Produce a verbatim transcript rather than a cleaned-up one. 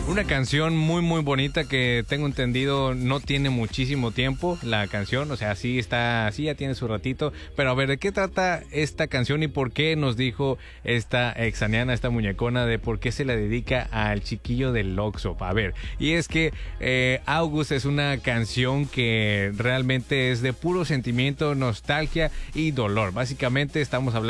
Una canción muy muy bonita que tengo entendido no tiene muchísimo tiempo la canción, o sea, sí está, sí ya tiene su ratito, pero a ver, ¿de qué trata esta canción y por qué nos dijo esta exaniana, esta muñecona, de por qué se la dedica al chiquillo del Oxxo? A ver, y es que eh, August es una canción que realmente es de puro sentimiento, nostalgia y dolor. Básicamente estamos hablando